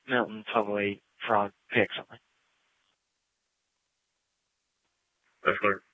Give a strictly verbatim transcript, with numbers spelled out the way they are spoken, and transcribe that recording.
Milton totally fraud picks on me. That's clear.